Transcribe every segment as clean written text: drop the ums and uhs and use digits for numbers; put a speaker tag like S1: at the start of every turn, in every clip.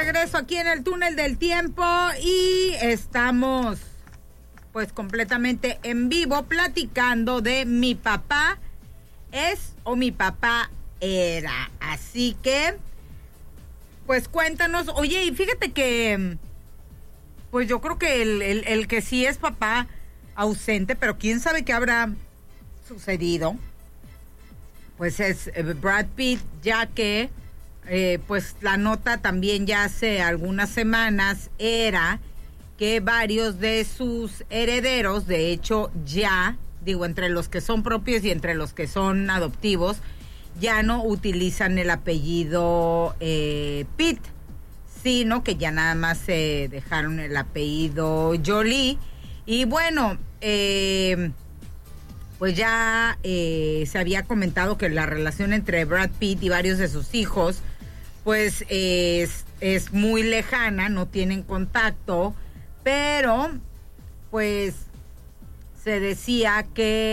S1: regreso aquí en el túnel del tiempo y estamos pues completamente en vivo platicando de mi papá es o mi papá era. Así que pues cuéntanos. Oye, y fíjate que pues yo creo que el que sí es papá ausente, pero quién sabe qué habrá sucedido, pues es Brad Pitt, ya que pues la nota también ya hace algunas semanas era que varios de sus herederos, de hecho ya, digo, entre los que son propios y entre los que son adoptivos, ya no utilizan el apellido Pitt, sino que ya nada más se dejaron el apellido Jolie. Y bueno, pues ya se había comentado que la relación entre Brad Pitt y varios de sus hijos pues es muy lejana, no tienen contacto, pero pues se decía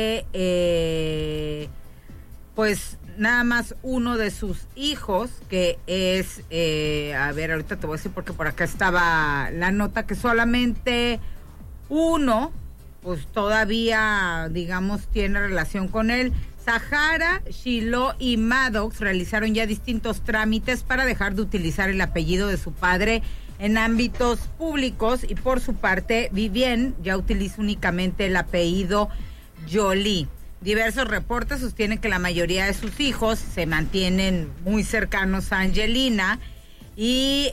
S1: que pues nada más uno de sus hijos, que es, a ver, ahorita te voy a decir porque por acá estaba la nota, que solamente uno pues todavía, digamos, tiene relación con él. Zahara, Shiloh y Maddox realizaron ya distintos trámites para dejar de utilizar el apellido de su padre en ámbitos públicos, y por su parte Vivienne ya utiliza únicamente el apellido Jolie. Diversos reportes sostienen que la mayoría de sus hijos se mantienen muy cercanos a Angelina y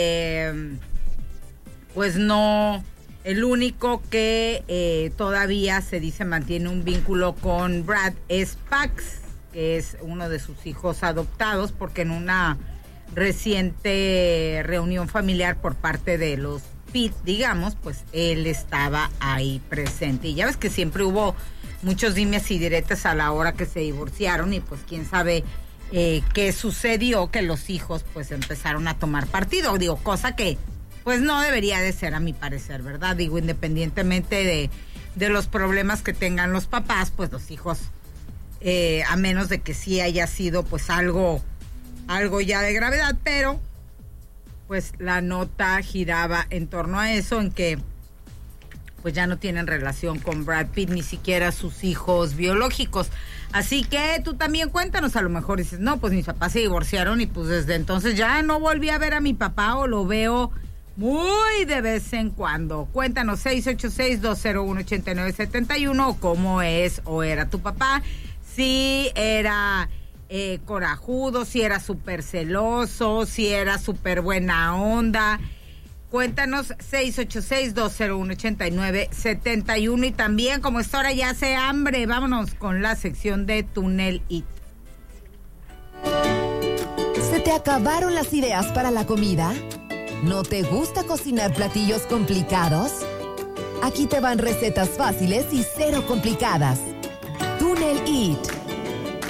S1: pues no, el único que todavía se dice mantiene un vínculo con Brad es Pax, que es uno de sus hijos adoptados, porque en una reciente reunión familiar por parte de los Pitt, digamos, pues él estaba ahí presente. Y ya ves que siempre hubo muchos dimes y diretes a la hora que se divorciaron, y pues quién sabe qué sucedió, que los hijos pues empezaron a tomar partido, digo, cosa que pues no debería de ser, a mi parecer, ¿verdad? Digo, independientemente de los problemas que tengan los papás, pues los hijos, a menos de que sí haya sido pues algo ya de gravedad, pero pues la nota giraba en torno a eso, en que pues ya no tienen relación con Brad Pitt, ni siquiera sus hijos biológicos. Así que tú también cuéntanos, a lo mejor dices, no, pues mis papás se divorciaron y pues desde entonces ya no volví a ver a mi papá, o lo veo muy de vez en cuando. Cuéntanos, 686-201-8971, o cómo es o era tu papá, si era corajudo, si era súper celoso, si era súper buena onda. Cuéntanos, 686-201-8971, y también, como esta hora ya hace hambre, vámonos con la sección de Túnel It.
S2: ¿Se te acabaron las ideas para la comida? ¿No te gusta cocinar platillos complicados? Aquí te van recetas fáciles y cero complicadas. Túnel It.